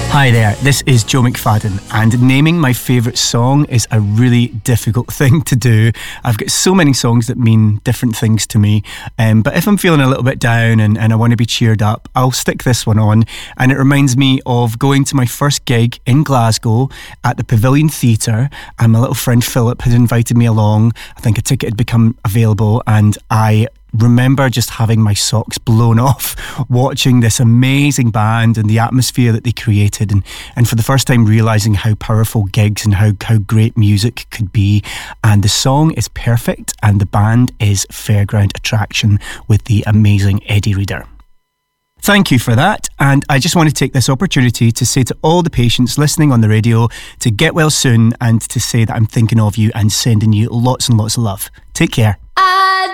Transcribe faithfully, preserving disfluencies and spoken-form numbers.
Hi there, this is Joe McFadden, and naming my favourite song is a really difficult thing to do. I've got so many songs that mean different things to me, um, but if I'm feeling a little bit down and, and I want to be cheered up, I'll stick this one on, and it reminds me of going to my first gig in Glasgow at the Pavilion Theatre, and my little friend Philip had invited me along. I think a ticket had become available, and I remember just having my socks blown off watching this amazing band and the atmosphere that they created, and, and for the first time realising how powerful gigs and how, how great music could be. And the song is perfect and the band is Fairground Attraction with the amazing Eddie Reader. Thank you for that, and I just want to take this opportunity to say to all the patients listening on the radio to get well soon, and to say that I'm thinking of you and sending you lots and lots of love. Take care.